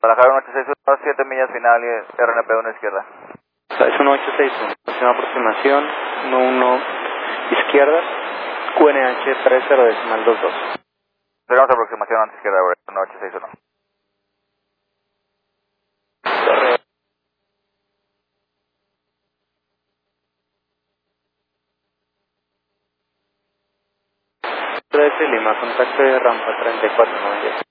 Barajar 1861, 7 millas final y RNP 1 izquierda. Es 1861, próxima aproximación, 11 izquierda, QNH 30.22. Tenemos aproximación antes izquierda, 1861. Correcto. 13 Lima, contacto de rampa 3490.